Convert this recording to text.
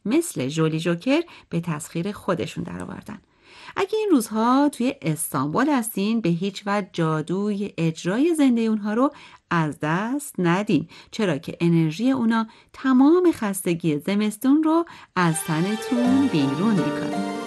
مثل ژولی جوکر به تسخیر خودشون درآوردن. اگه این روزها توی استانبول هستین به هیچ وجه جادوی اجرای زنده اونها رو از دست ندین، چرا که انرژی اونا تمام خستگی زمستون رو از تنتون بیرون میکنه.